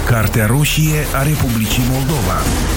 Cartea roșie a Republicii Moldova.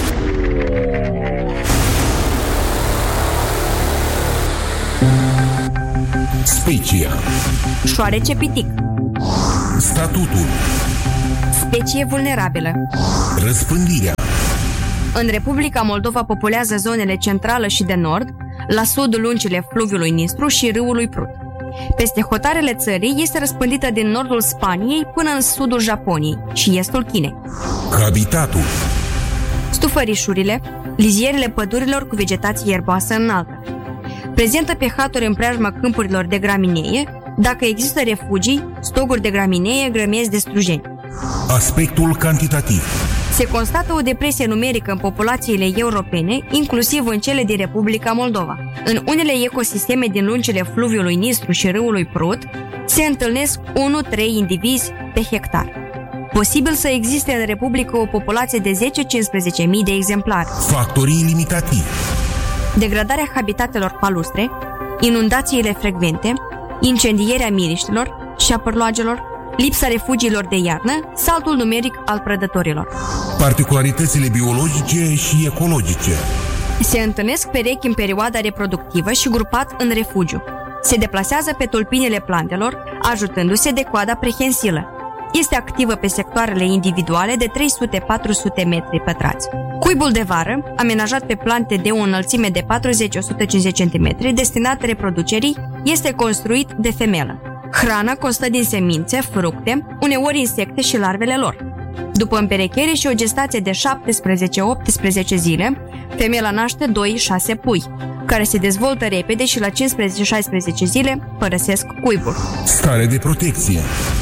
Specia. Șoarece pitic. Statutul. Specie vulnerabilă. Răspândirea. În Republica Moldova populează zonele centrală și de nord, la sud lungile fluviului Nistru și râului Prut. Peste hotarele țării este răspândită din nordul Spaniei până în sudul Japoniei și estul Chinei. Habitatul. Stufărișurile, lizierele pădurilor cu vegetație ierboasă înaltă. Prezentă pe haturi în preajma câmpurilor de graminee, dacă există refugii, stoguri de graminee grămezi de strujeni. Aspectul cantitativ. Se constată o depresie numerică în populațiile europene, inclusiv în cele din Republica Moldova. În unele ecosisteme din lungile fluviului Nistru și râului Prut se întâlnesc 1-3 indivizi pe hectar. Posibil să existe în Republică o populație de 10-15.000 de exemplare. Factorii limitativi. Degradarea habitatelor palustre, inundațiile frecvente, incendierea miriștilor și a părloagelor, lipsa refugiilor de iarnă, saltul numeric al prădătorilor. Particularitățile biologice și ecologice. Se întâlnesc perechi în perioada reproductivă și grupat în refugiu. Se deplasează pe tulpinile plantelor, ajutându-se de coada prehensilă. Este activă pe sectoarele individuale de 300-400 metri pătrați. Cuibul de vară, amenajat pe plante de o înălțime de 40-150 cm, destinat reproducerii, este construit de femelă. Hrana constă din semințe, fructe, uneori insecte și larvele lor. După împerechere și o gestație de 17-18 zile, femela naște 2-6 pui, care se dezvoltă repede și la 15-16 zile părăsesc cuibul. Stare de protecție.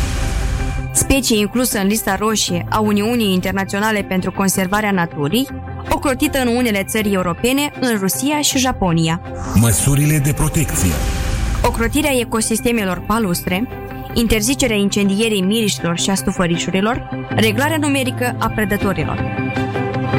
Specie inclusă în lista roșie a Uniunii Internaționale pentru Conservarea Naturii, ocrotită în unele țări europene, în Rusia și Japonia. Măsurile de protecție. Ocrotirea ecosistemelor palustre, interzicerea incendierii miriștilor și a stufărișurilor, reglarea numerică a prădătorilor.